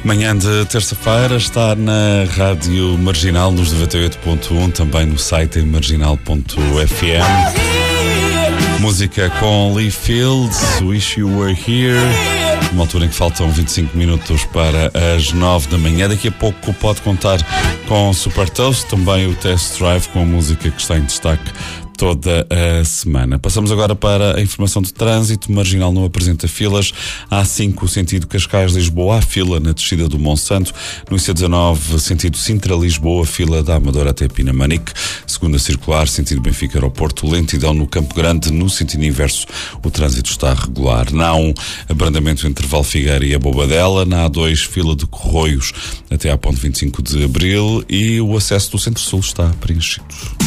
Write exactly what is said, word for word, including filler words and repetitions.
Manhã de terça-feira está na Rádio Marginal nos noventa e oito ponto um, também no site em marginal ponto f m. Música com Lee Fields, Wish You Were Here. Uma altura em que faltam vinte e cinco minutos para as nove da manhã. Daqui a pouco pode contar com Super Toast, também o Test Drive com a música que está em destaque toda a semana. Passamos agora para a informação de trânsito. Marginal não apresenta filas. A A cinco, sentido Cascais-Lisboa, há fila na descida do Monsanto. No I C dezanove, sentido Sintra-Lisboa, fila da Amadora até Pinamanique. Segunda circular, sentido Benfica-Aeroporto, lentidão no Campo Grande. No sentido inverso, o trânsito está regular. Na A um, abrandamento entre Valfigueira e a Bobadela. Na A dois, fila de Corroios até à ponte vinte e cinco de Abril. E o acesso do Centro-Sul está preenchido.